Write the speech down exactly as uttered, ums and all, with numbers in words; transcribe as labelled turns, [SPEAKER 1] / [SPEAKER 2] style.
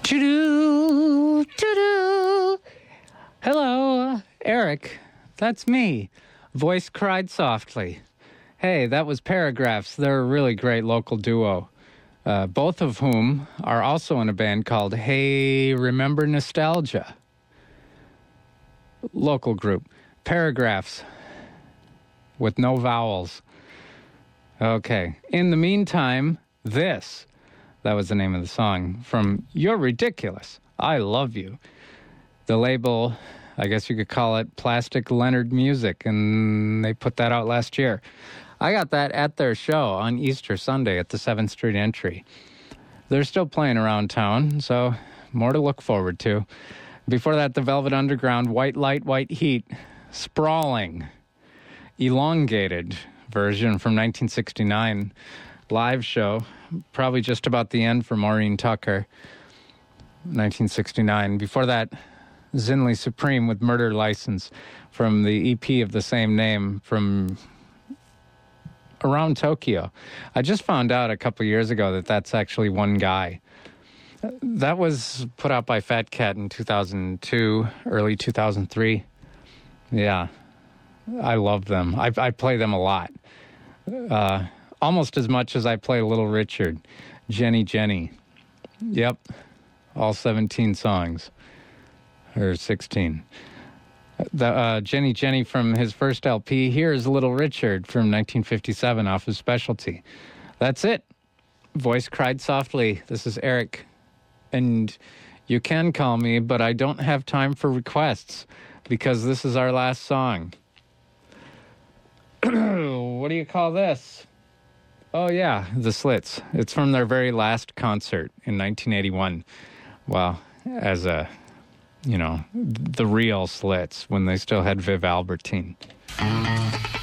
[SPEAKER 1] Choo-doo, choo-doo. Hello, Eric. That's me. Voice cried softly. Hey, that was Paragraphs. They're a really great local duo, uh, both of whom are also in a band called Hey, Remember Nostalgia. Local group. Paragraphs with no vowels. Okay. In the meantime, this. That was the name of the song from You're Ridiculous. I Love You. The label, I guess you could call it Plastic Leonard Music, and they put that out last year. I got that at their show on Easter Sunday at the seventh Street Entry. They're still playing around town, so more to look forward to. Before that, the Velvet Underground, White Light, White Heat, Sprawling, elongated version from nineteen sixty-nine, live show, probably just about the end for Maureen Tucker, nineteen sixty-nine. Before that, Zinley Supreme with Murder License from the E P of the same name from around Tokyo. I just found out a couple years ago that that's actually one guy. That was put out by Fat Cat in two thousand two, early two thousand three. Yeah, I love them. I, I play them a lot. Uh, almost as much as I play Little Richard. Jenny Jenny. Yep, all seventeen songs. Or sixteen. The uh, Jenny Jenny from his first L P. Here's Little Richard from nineteen fifty-seven off his Specialty. That's it. Voice cried softly. This is Eric. And you can call me, but I don't have time for requests because this is our last song. What do you call this? Oh, yeah, The Slits. It's from their very last concert in nineteen eighty-one. Well, as a, you know, the real Slits when they still had Viv Albertine.